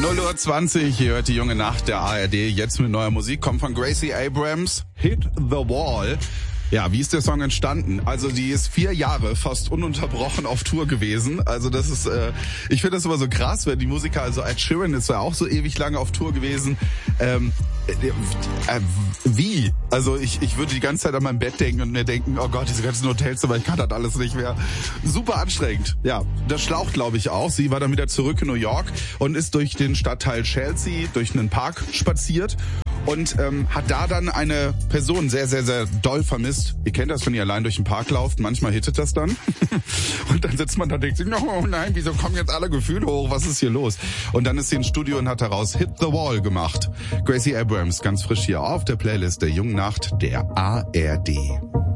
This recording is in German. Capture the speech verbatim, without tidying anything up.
null Uhr zwanzig, hier hört die junge Nacht der A R D. Jetzt mit neuer Musik, kommt von Gracie Abrams, Hit the Wall. Ja, wie ist der Song entstanden? Also die ist vier Jahre fast ununterbrochen auf Tour gewesen. Also das ist, äh, ich finde das immer so krass, wenn die Musiker, also Ed Sheeran ist ja auch so ewig lange auf Tour gewesen. Ähm, äh, äh, wie? Also ich, ich würde die ganze Zeit an mein Bett denken und mir denken, oh Gott, diese ganzen Hotelzimmer, ich kann das alles nicht mehr. Super anstrengend. Ja, das schlaucht, glaube ich, auch. Sie war dann wieder zurück in New York und ist durch den Stadtteil Chelsea, durch einen Park spaziert. Und ähm, hat da dann eine Person sehr, sehr, sehr doll vermisst. Ihr kennt das, wenn ihr allein durch den Park lauft. Manchmal hittet das dann. Und dann sitzt man da und denkt sich, oh nein, wieso kommen jetzt alle Gefühle hoch? Was ist hier los? Und dann ist sie ins Studio und hat daraus Hit the Wall gemacht. Gracie Abrams, ganz frisch hier auf der Playlist der jungen Nacht der A R D.